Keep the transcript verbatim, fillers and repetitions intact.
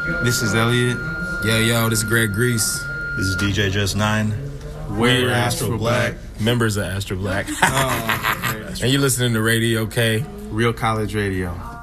This is Elliot. Yo, yo, this is Greg Grease. This is D J Just Nine. We're Astro Black. Members of Astro Black. Oh, okay. And you're listening to Radio K. Real College Radio.